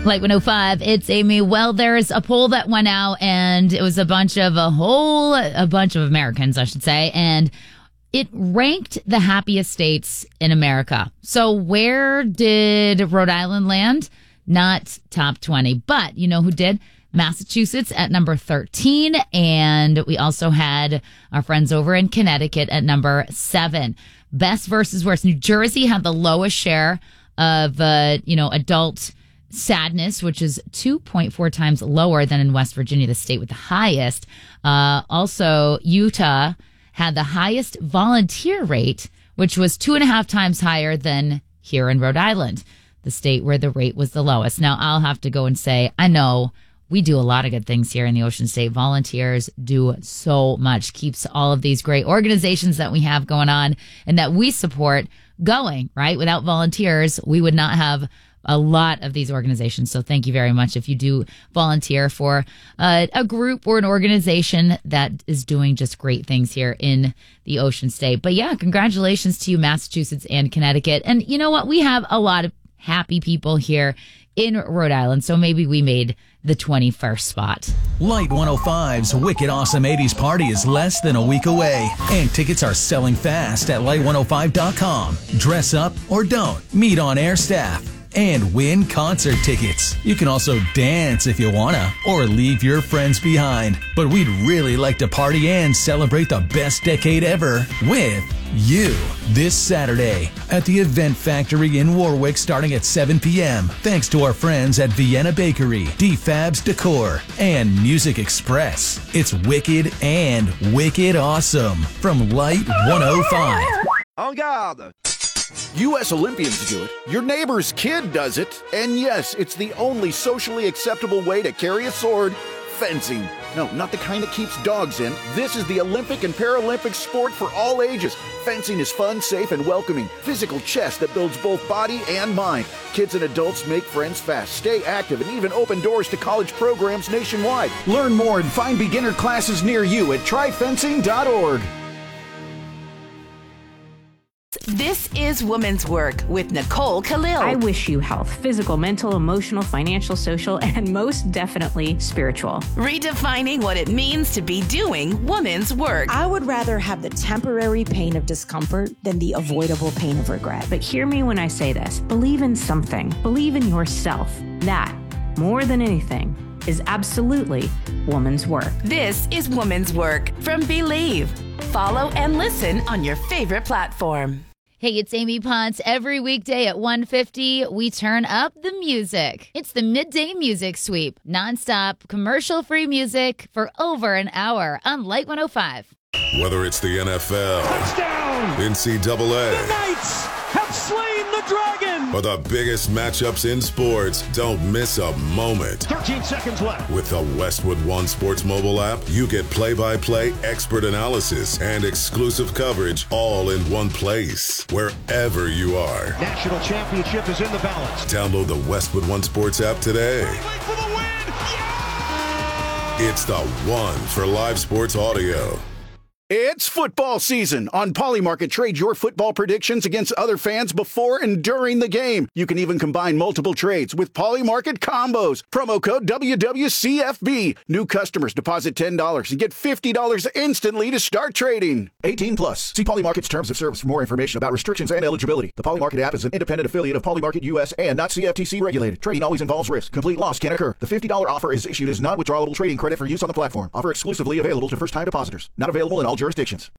Light 105, it's Amy. Well, there's a poll that went out, and it was a bunch of Americans, I should say, and it ranked the happiest states in America. So where did Rhode Island land? Not top 20, but you know who did? Massachusetts at number 13, and we also had our friends over in Connecticut at number 7. Best versus worst. New Jersey had the lowest share of, adult sadness, which is 2.4 times lower than in West Virginia, the state with the highest. Also, Utah had the highest volunteer rate, which was 2.5 times higher than here in Rhode Island, the state where the rate was the lowest. Now, I'll have to go and say, I know we do a lot of good things here in the Ocean State. Volunteers do so much, keeps all of these great organizations that we have going on and that we support going, right? Without volunteers, we would not have a lot of these organizations. So thank you very much if you do volunteer for a group or an organization that is doing just great things here in the Ocean State. But yeah, congratulations to you, Massachusetts and Connecticut. And you know what? We have a lot of happy people here in Rhode Island, so maybe we made the 21st spot. Light 105's Wicked Awesome 80s Party is less than a week away, and tickets are selling fast at light105.com. Dress up or don't. Meet on-air staff and win concert tickets. You can also dance if you wanna, or leave your friends behind. But we'd really like to party and celebrate the best decade ever with you this Saturday at the Event Factory in Warwick starting at 7 p.m. Thanks to our friends at Vienna Bakery, DFab's Decor, and Music Express. It's wicked and wicked awesome from Light 105. En garde! U.S. Olympians do it. Your neighbor's kid does it. And yes, it's the only socially acceptable way to carry a sword. Fencing. No, not the kind that keeps dogs in. This is the Olympic and Paralympic sport for all ages. Fencing is fun, safe, and welcoming. Physical chess that builds both body and mind. Kids and adults make friends fast, stay active, and even open doors to college programs nationwide. Learn more and find beginner classes near you at tryfencing.org. This is Women's Work with Nicole Khalil. I wish you health, physical, mental, emotional, financial, social, and most definitely spiritual. Redefining what it means to be doing women's work. I would rather have the temporary pain of discomfort than the avoidable pain of regret. But hear me when I say this. Believe in something. Believe in yourself. That, more than anything, is absolutely woman's work. This is Women's Work from Believe. Follow and listen on your favorite platform. Hey, it's Amy Ponce. Every weekday at 1:50, we turn up the music. It's the Midday Music Sweep. Nonstop, commercial-free music for over an hour on Light 105. Whether it's the NFL, touchdown, NCAA, the Knights have slain the dragon, or the biggest matchups in sports, don't miss a moment. 13 seconds left. With the Westwood One Sports mobile app, you get play-by-play expert analysis and exclusive coverage all in one place, wherever you are. National championship is in the balance. Download the Westwood One Sports app today. For the win. Yeah! It's the one for live sports audio. It's football season. On Polymarket, trade your football predictions against other fans before and during the game. You can even combine multiple trades with Polymarket combos. Promo code WWCFB. New customers deposit $10 and get $50 instantly to start trading. 18 plus. See Polymarket's terms of service for more information about restrictions and eligibility. The Polymarket app is an independent affiliate of Polymarket US and not CFTC regulated. Trading always involves risk. Complete loss can occur. The $50 offer is issued as non-withdrawable trading credit for use on the platform. Offer exclusively available to first-time depositors. Not available in all jurisdictions.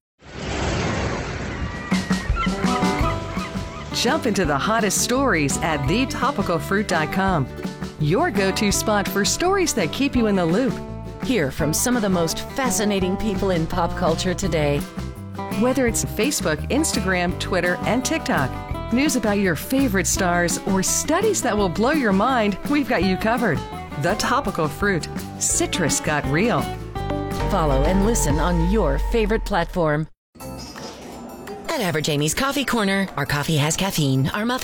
Jump into the hottest stories at thetopicalfruit.com. Your go-to spot for stories that keep you in the loop. Hear from some of the most fascinating people in pop culture today. Whether it's Facebook, Instagram, Twitter, and TikTok, news about your favorite stars, or studies that will blow your mind, we've got you covered. The Topical Fruit. Citrus got real. Follow and listen on your favorite platform. At Average Amy's Coffee Corner, our coffee has caffeine, our muffin